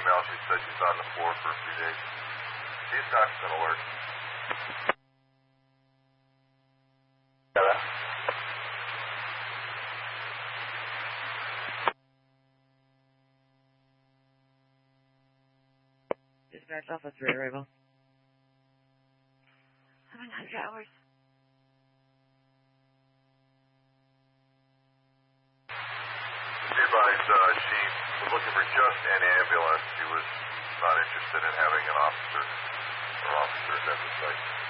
email. She said she's on the floor for a few days. She's not an alert. Dispatch Alpha 3, arrival. 700 hours. Be advised, she was looking for just an ambulance. She was not interested in having an officer or officers at the site.